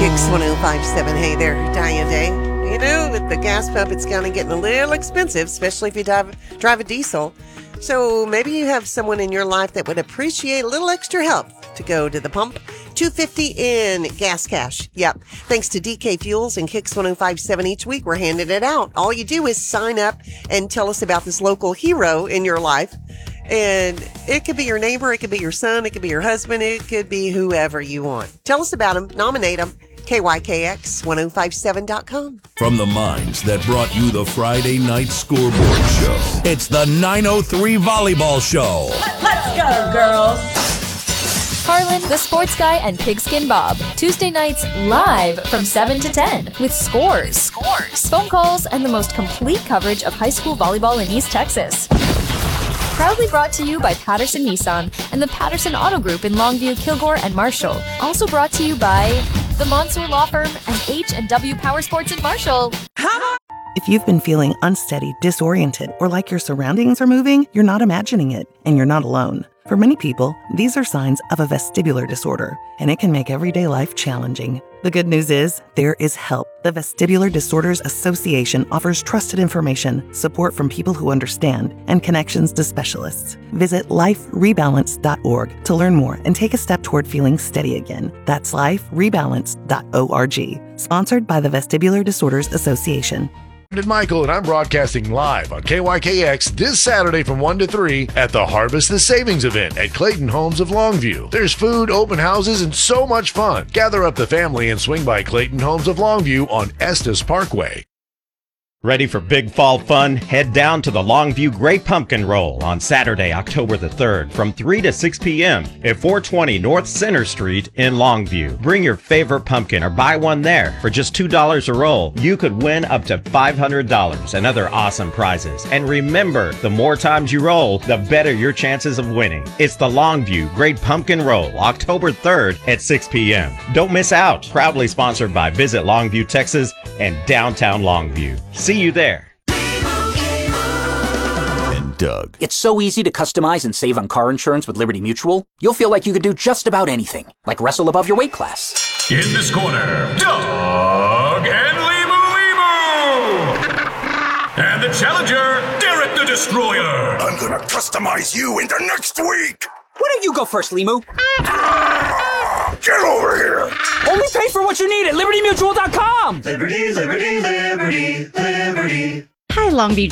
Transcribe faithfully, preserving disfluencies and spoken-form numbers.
Kicks one oh five point seven. Hey there, Diane Day. You know, with the gas pump, it's kind of getting a little expensive, especially if you drive, drive a diesel. So maybe you have someone in your life that would appreciate a little extra help to go to the pump. two dollars and fifty cents in gas cash. Yep. Thanks to D K Fuels and Kicks one oh five point seven each week, we're handing it out. All you do is sign up and tell us about this local hero in your life. And it could be your neighbor, it could be your son, it could be your husband, it could be whoever you want. Tell us about them, nominate them. K Y K X ten fifty-seven dot com. From the minds that brought you the Friday Night Scoreboard Show, it's the nine oh three Volleyball Show. Let's go, girls. Harlan, the Sports Guy, and Pigskin Bob. Tuesday nights live from seven to ten with scores, scores, phone calls, and the most complete coverage of high school volleyball in East Texas. Proudly brought to you by Patterson Nissan and the Patterson Auto Group in Longview, Kilgore, and Marshall. Also brought to you by the Monsoor Law Firm and H and W Power Sports in Marshall. If you've been feeling unsteady, disoriented, or like your surroundings are moving, you're not imagining it, and you're not alone. For many people, these are signs of a vestibular disorder, and it can make everyday life challenging. The good news is, there is help. The Vestibular Disorders Association offers trusted information, support from people who understand, and connections to specialists. Visit life rebalance dot org to learn more and take a step toward feeling steady again. That's life rebalance dot org. Sponsored by the Vestibular Disorders Association. And Michael, and I'm broadcasting live on K Y K X this Saturday from one to three at the Harvest the Savings event at Clayton Homes of Longview. There's food, open houses, and so much fun. Gather up the family and swing by Clayton Homes of Longview on Estes Parkway. Ready for big fall fun? Head down to the Longview Great Pumpkin Roll on Saturday, October the third from three to six p.m. at four twenty North Center Street in Longview. Bring your favorite pumpkin or buy one there. For just two dollars a roll, you could win up to five hundred dollars and other awesome prizes. And remember, the more times you roll, the better your chances of winning. It's the Longview Great Pumpkin Roll, October third at six p.m. Don't miss out. Proudly sponsored by Visit Longview, Texas and Downtown Longview. See you there. And Doug. It's so easy to customize and save on car insurance with Liberty Mutual. You'll feel like you could do just about anything, like wrestle above your weight class. In this corner, Doug and Limu Limu! And the challenger, Derek the Destroyer! I'm gonna customize you into next week! Why don't you go first, Limu? Get over here! Only pay for what you need at liberty mutual dot com! Liberty, liberty, liberty, liberty. Hi, Longview